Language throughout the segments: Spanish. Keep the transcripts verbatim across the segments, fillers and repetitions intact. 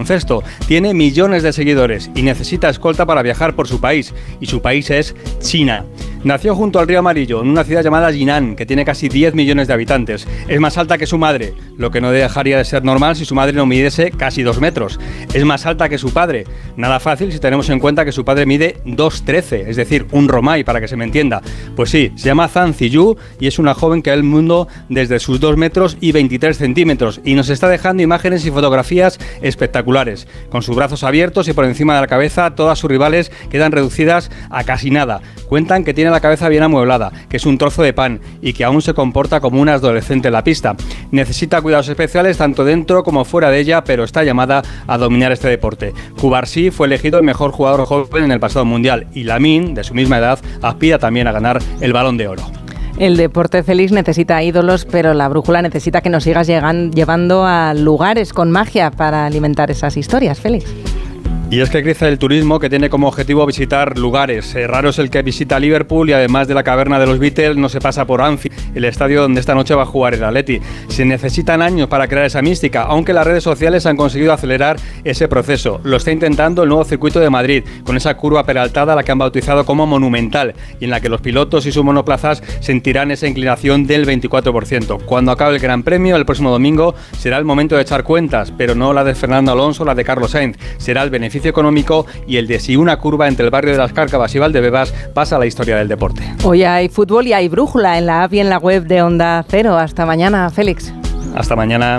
baloncesto. Tiene millones de seguidores y necesita escolta para viajar por su país. Y su país es China. Nació junto al río Amarillo, en una ciudad llamada Jinan, que tiene casi diez millones de habitantes. Es más alta que su madre, lo que no dejaría de ser normal si su madre no midiese casi dos metros. Es más alta que su padre. Nada fácil si tenemos en cuenta que su padre mide dos trece, es decir, un romay, para que se me entienda. Pues sí, se llama Zhang Ziyu y es una joven que ve el mundo desde sus dos metros y veintitrés centímetros y nos está dejando imágenes y fotografías espectaculares. Con sus brazos abiertos y por encima de la cabeza, todas sus rivales quedan reducidas a casi nada. Cuentan que tiene la cabeza bien amueblada, que es un trozo de pan y que aún se comporta como una adolescente en la pista. Necesita cuidados especiales tanto dentro como fuera de ella, pero está llamada a dominar este deporte. Cubarsí fue elegido el mejor jugador joven en el pasado mundial y Lamine, de su misma edad, aspira también a ganar el Balón de Oro. El deporte, Félix, necesita ídolos, pero la brújula necesita que nos sigas llegan, llevando a lugares con magia para alimentar esas historias, Félix. Y es que crece el turismo, que tiene como objetivo visitar lugares. Eh, raro es el que visita Liverpool y además de la caverna de los Beatles no se pasa por Anfield, el estadio donde esta noche va a jugar el Atleti. Se necesitan años para crear esa mística, aunque las redes sociales han conseguido acelerar ese proceso. Lo está intentando el nuevo circuito de Madrid, con esa curva peraltada a la que han bautizado como Monumental y en la que los pilotos y sus monoplazas sentirán esa inclinación del veinticuatro por ciento. Cuando acabe el Gran Premio, el próximo domingo, será el momento de echar cuentas, pero no la de Fernando Alonso o la de Carlos Sainz. Será el beneficio económico y el de si una curva entre el barrio de Las Cárcavas y Valdebebas pasa a la historia del deporte. Hoy hay fútbol y hay brújula en la app y en la web de Onda Cero. Hasta mañana, Félix. Hasta mañana.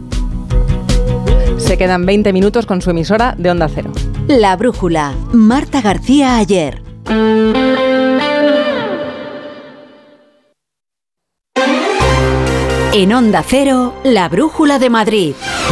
Se quedan veinte minutos con su emisora de Onda Cero. La brújula. Marta García Ayer. En Onda Cero, la brújula de Madrid.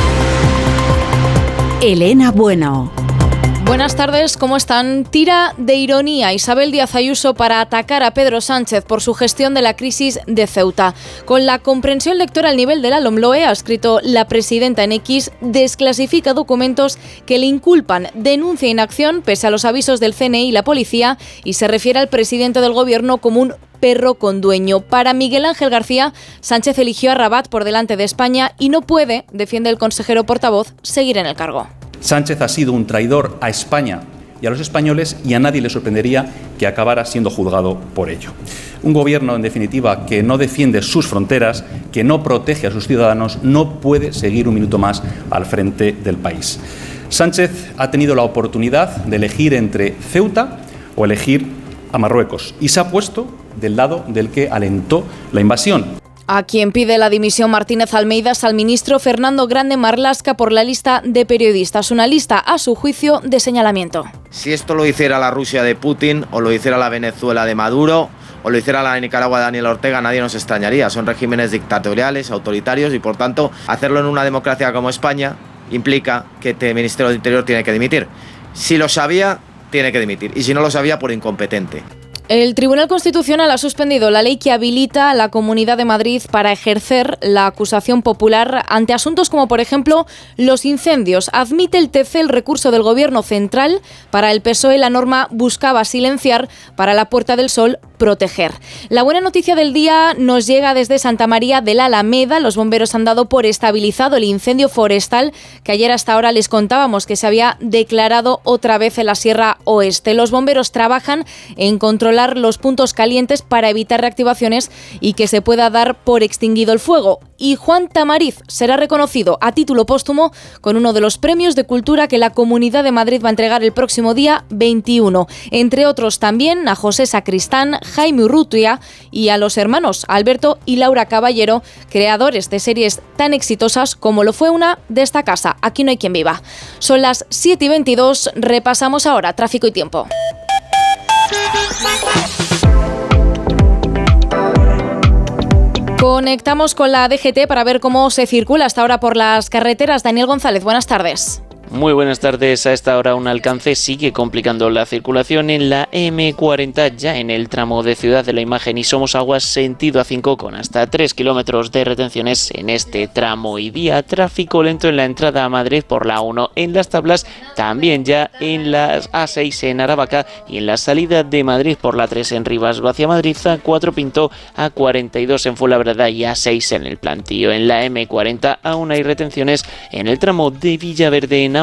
Elena Bueno. Buenas tardes, ¿cómo están? Tira de ironía Isabel Díaz Ayuso para atacar a Pedro Sánchez por su gestión de la crisis de Ceuta. Con la comprensión lectora al nivel de la LOMLOE, ha escrito la presidenta en X, desclasifica documentos que le inculpan, denuncia inacción pese a los avisos del C N I y la policía y se refiere al presidente del gobierno como un perro con dueño. Para Miguel Ángel García, Sánchez eligió a Rabat por delante de España y no puede, defiende el consejero portavoz, seguir en el cargo. Sánchez ha sido un traidor a España y a los españoles y a nadie le sorprendería que acabara siendo juzgado por ello. Un gobierno, en definitiva, que no defiende sus fronteras, que no protege a sus ciudadanos, no puede seguir un minuto más al frente del país. Sánchez ha tenido la oportunidad de elegir entre Ceuta o elegir a Marruecos y se ha puesto del lado del que alentó la invasión. A quien pide la dimisión Martínez Almeida es al ministro Fernando Grande Marlaska por la lista de periodistas, una lista, a su juicio, de señalamiento. Si esto lo hiciera la Rusia de Putin, o lo hiciera la Venezuela de Maduro, o lo hiciera la Nicaragua de Daniel Ortega, nadie nos extrañaría. Son regímenes dictatoriales, autoritarios, y por tanto, hacerlo en una democracia como España implica que este Ministerio del Interior tiene que dimitir. Si lo sabía, tiene que dimitir, y si no lo sabía, por incompetente. El Tribunal Constitucional ha suspendido la ley que habilita a la Comunidad de Madrid para ejercer la acusación popular ante asuntos como, por ejemplo, los incendios. Admite el T C el recurso del Gobierno central. Para el P S O E la norma buscaba silenciar, para la Puerta del Sol proteger. La buena noticia del día nos llega desde Santa María de la Alameda. Los bomberos han dado por estabilizado el incendio forestal que ayer hasta ahora les contábamos que se había declarado otra vez en la Sierra Oeste. Los bomberos trabajan en controlar los puntos calientes para evitar reactivaciones y que se pueda dar por extinguido el fuego. Y Juan Tamariz será reconocido a título póstumo con uno de los premios de cultura que la Comunidad de Madrid va a entregar el próximo día veintiuno. Entre otros también a José Sacristán, Jaime Urrutia y a los hermanos Alberto y Laura Caballero, creadores de series tan exitosas como lo fue una de esta casa, Aquí no hay quien viva. Son las siete y veintidós, repasamos ahora tráfico y tiempo. Conectamos con la D G T para ver cómo se circula hasta ahora por las carreteras. Daniel González, buenas tardes. Muy buenas tardes. A esta hora un alcance sigue complicando la circulación en la eme cuarenta, ya en el tramo de Ciudad de la Imagen y Somosaguas sentido A cinco, con hasta tres kilómetros de retenciones en este tramo y día. Tráfico lento en la entrada a Madrid por la uno en Las Tablas, también ya en la A seis en Aravaca y en la salida de Madrid por la tres en Rivas hacia Madrid, A cuatro Pinto, A cuarenta y dos en Fuenlabrada y A seis en el Plantío. En la eme cuarenta aún hay retenciones en el tramo de Villaverde en